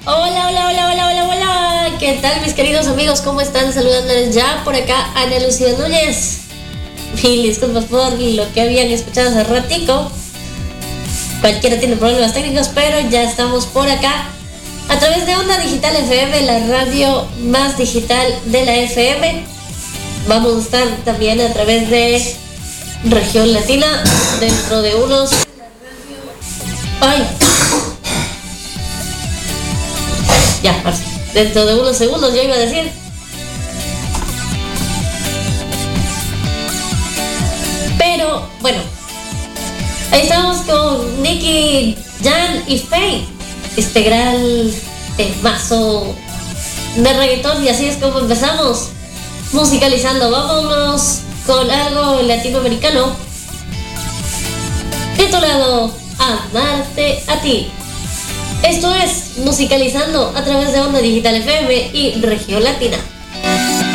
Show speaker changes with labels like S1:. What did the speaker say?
S1: Hola, hola, hola, hola, hola, hola. ¿Qué tal, mis queridos amigos? ¿Cómo están? Saludándoles ya por acá, Ana Lucía Núñez. Mil disculpas por lo que habían escuchado hace ratico. Cualquiera tiene problemas técnicos, pero ya estamos por acá a través de Onda Digital FM, la radio más digital de la FM. Vamos a estar también a través de Región Latina dentro de unos... ¡Ay! Ya, dentro de unos segundos yo iba a decir. Pero, bueno, ahí estamos con Nicky, Jan y Faye. Este gran mazo de reggaetón, y así es como empezamos musicalizando. Vámonos con algo latinoamericano titulado Amarte a ti. Esto es musicalizando a través de Onda Digital FM y Región Latina.